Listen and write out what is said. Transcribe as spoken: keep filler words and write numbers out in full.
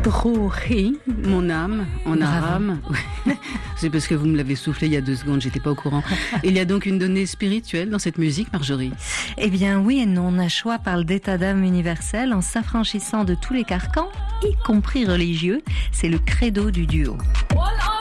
Rohi, mon âme, en Bravo. arabe. C'est parce que vous me l'avez soufflé il y a deux secondes, j'étais pas au courant. Il y a donc une donnée spirituelle dans cette musique, Marjorie? Eh bien oui et non, Nashua parle d'état d'âme universel en s'affranchissant de tous les carcans, y compris religieux. C'est le credo du duo.